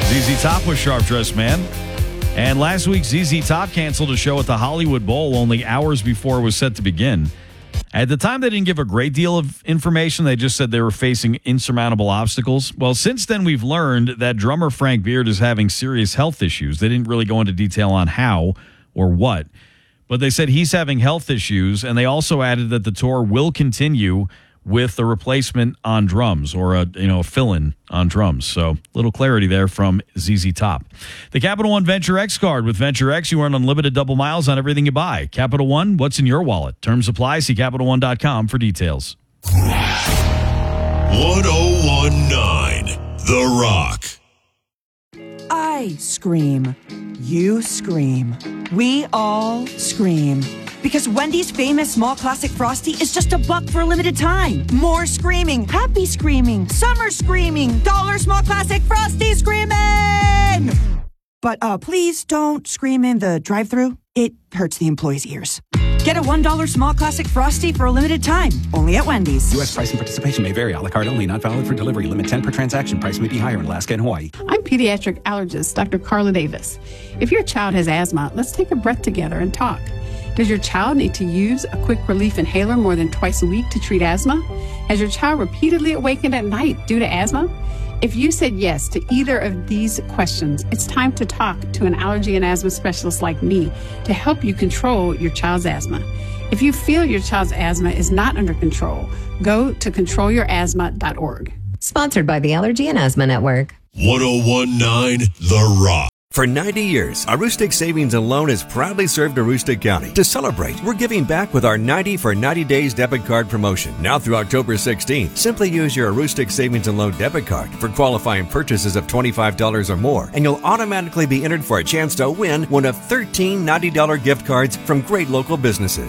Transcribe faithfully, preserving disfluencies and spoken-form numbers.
Z Z Top was Sharp Dressed Man. And last week, Z Z Top canceled a show at the Hollywood Bowl only hours before it was set to begin. At the time, they didn't give a great deal of information. They just said they were facing insurmountable obstacles. Well, since then, we've learned that drummer Frank Beard is having serious health issues. They didn't really go into detail on how or what, but they said he's having health issues, and they also added that the tour will continue with the replacement on drums, or a you know a fill-in on drums. So a little clarity there from Z Z Top. The Capital One Venture X card. With Venture X, you earn unlimited double miles on everything you buy. Capital One, what's in your wallet? Terms apply. See Capital One dot com for details. one oh one point nine The Rock. I scream. You scream. We all scream. Because Wendy's famous small classic Frosty is just a buck for a limited time. More screaming, happy screaming, summer screaming, dollar small classic Frosty screaming! But uh, please don't scream in the drive-thru. It hurts the employees' ears. Get a one dollar small classic Frosty for a limited time, only at Wendy's. U S price and participation may vary. A la carte only, not valid for delivery. Limit ten per transaction. Price may be higher in Alaska and Hawaii. I'm pediatric allergist Doctor Carla Davis. If your child has asthma, let's take a breath together and talk. Does your child need to use a quick relief inhaler more than twice a week to treat asthma? Has your child repeatedly awakened at night due to asthma? If you said yes to either of these questions, it's time to talk to an allergy and asthma specialist like me to help you control your child's asthma. If you feel your child's asthma is not under control, go to control your asthma dot org. Sponsored by the Allergy and Asthma Network. one oh one point nine The Rock. For ninety years, Aroostook Savings and Loan has proudly served Aroostook County. To celebrate, we're giving back with our ninety for ninety days debit card promotion. Now through October sixteenth, simply use your Aroostook Savings and Loan debit card for qualifying purchases of twenty-five dollars or more, and you'll automatically be entered for a chance to win one of thirteen ninety dollars gift cards from great local businesses.